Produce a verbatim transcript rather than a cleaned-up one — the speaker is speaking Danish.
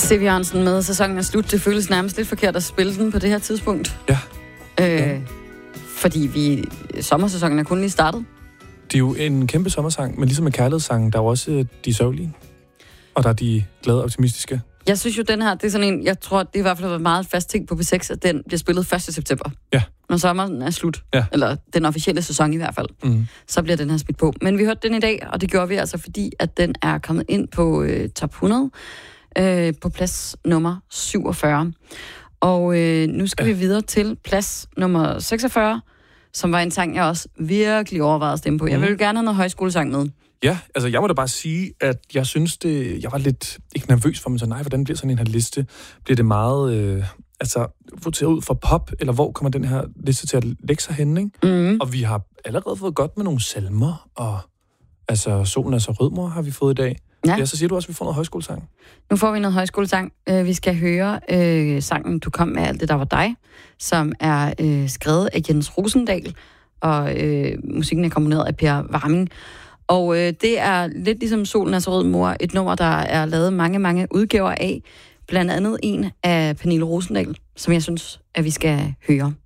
Stevie Jørgensen med sæsonen er slut. Det føles nærmest lidt forkert at spille den på det her tidspunkt. Ja. Øh, ja. Fordi vi sommersæsonen er kun lige startet. Det er jo en kæmpe sommersang, men ligesom med kærlighedssangen, der er jo også de sørgelige. Og der er de glade og optimistiske. Jeg synes jo, den her, det er sådan en, jeg tror, det er i hvert fald meget fast ting på P seks, at den bliver spillet første september. Ja. Når sommeren er slut. Ja. Eller den officielle sæson i hvert fald. Mm. Så bliver den her smidt på. Men vi hørte den i dag, og det gjorde vi altså, fordi at den er kommet ind på øh, top hundrede. Øh, på plads nummer syvogfyrre. Og øh, nu skal ja. vi videre til plads nummer seksogfyrre, som var en sang, jeg også virkelig overvejede at stemme på. Mm. Jeg ville gerne have noget højskolesang med. Ja, altså jeg må da bare sige, at jeg synes det, jeg var lidt, ikke nervøs for mig, så nej, hvordan bliver sådan en her liste? Bliver det meget, øh, altså, voteret ud for pop, eller hvor kommer den her liste til at lægge sig henne, ikke? Mm. Og vi har allerede fået godt med nogle salmer, og altså, Solen er så rød, mor, har vi fået i dag. Ja. ja, så siger du også, at vi får noget højskolesang. Nu får vi noget højskolesang. Uh, vi skal høre uh, sangen Du kom med alt det, der var dig, som er uh, skrevet af Jens Rosendal, og uh, musikken er komponeret af Per Warming. Og uh, det er lidt ligesom Solen er så rød, mor, et nummer, der er lavet mange, mange udgaver af. Blandt andet en af Pernille Rosendal, som jeg synes, at vi skal høre.